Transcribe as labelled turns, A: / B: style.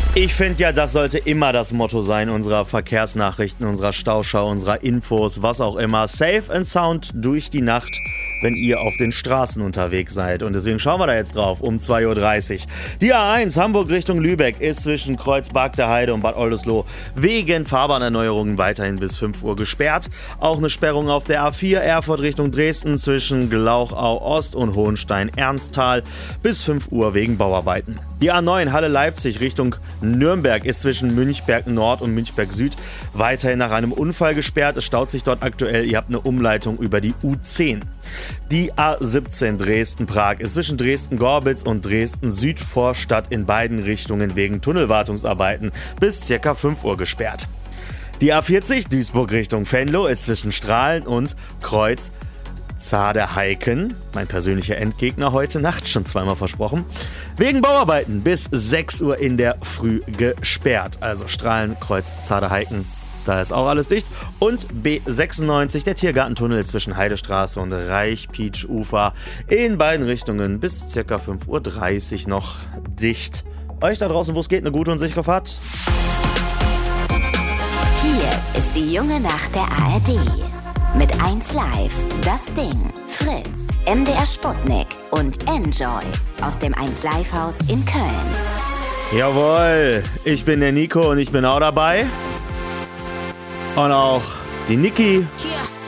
A: Ich finde ja, das sollte immer das Motto sein unserer Verkehrsnachrichten, unserer Stauschau, unserer Infos, was auch immer. Safe and sound durch die Nacht, wenn ihr auf den Straßen unterwegs seid. Und deswegen schauen wir da jetzt drauf um 2.30 Uhr. Die A1 Hamburg Richtung Lübeck ist zwischen Kreuzberg der Heide und Bad Oldesloe wegen Fahrbahnerneuerungen weiterhin bis 5 Uhr gesperrt. Auch eine Sperrung auf der A4 Erfurt Richtung Dresden zwischen Glauchau Ost und Hohenstein-Ernsthal bis 5 Uhr wegen Bauarbeiten. Die A9 Halle-Leipzig Richtung Nürnberg ist zwischen Münchberg Nord und Münchberg Süd weiterhin nach einem Unfall gesperrt. Es staut sich dort aktuell. Ihr habt eine Umleitung über die U10. Die A17 Dresden-Prag ist zwischen Dresden-Gorbitz und Dresden-Südvorstadt in beiden Richtungen wegen Tunnelwartungsarbeiten bis ca. 5 Uhr gesperrt. Die A40 Duisburg Richtung Venlo ist zwischen Strahlen und Kreuz Zaderheiken, mein persönlicher Endgegner heute Nacht, schon zweimal versprochen, wegen Bauarbeiten bis 6 Uhr in der Früh gesperrt. Also Strahlen, Kreuz, Zaderheiken, da ist auch alles dicht. Und B96, der Tiergartentunnel zwischen Heidestraße und Reich-Pietsch-Ufer in beiden Richtungen bis ca. 5.30 Uhr noch dicht. Euch da draußen, wo es geht, eine gute und sichere Fahrt.
B: Hier ist die junge Nacht der ARD. Mit 1 Live, Das Ding, Fritz, MDR Sputnik und Enjoy aus dem 1 Live Haus in Köln.
A: Jawohl, ich bin der Nico und ich bin auch dabei. Und auch die Niki